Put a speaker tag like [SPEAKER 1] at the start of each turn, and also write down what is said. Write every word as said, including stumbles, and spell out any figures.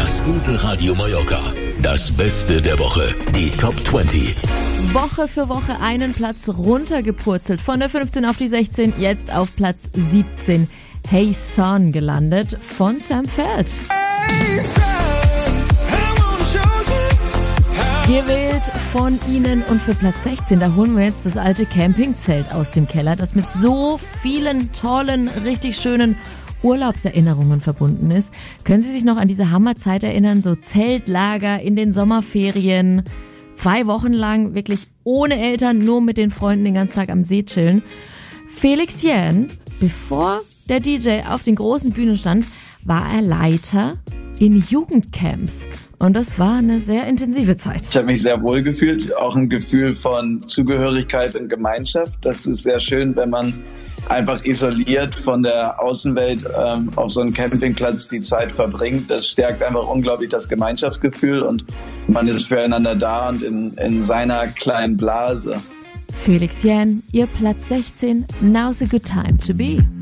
[SPEAKER 1] Das Inselradio Mallorca. Das Beste der Woche. Die Top zwanzig.
[SPEAKER 2] Woche für Woche einen Platz runtergepurzelt. Von der fünfzehn auf die sechzehn, jetzt auf Platz siebzehn. Hey Son gelandet von Sam Feld. Gewählt von Ihnen und für Platz sechzehn, da holen wir jetzt das alte Campingzelt aus dem Keller, das mit so vielen tollen, richtig schönen Urlaubserinnerungen verbunden ist. Können Sie sich noch an diese Hammerzeit erinnern? So Zeltlager in den Sommerferien, zwei Wochen lang wirklich ohne Eltern, nur mit den Freunden den ganzen Tag am See chillen. Felix Jähn, bevor der D J auf den großen Bühnen stand, war er Leiter in Jugendcamps. Und das war eine sehr intensive Zeit.
[SPEAKER 3] Ich habe mich sehr wohl gefühlt, auch ein Gefühl von Zugehörigkeit und Gemeinschaft. Das ist sehr schön, wenn man einfach isoliert von der Außenwelt ähm, auf so einem Campingplatz die Zeit verbringt. Das stärkt einfach unglaublich das Gemeinschaftsgefühl und man ist füreinander da und in, in seiner kleinen Blase.
[SPEAKER 2] Felix Jähn, Ihr Platz sechzehn, Now's a good time to be.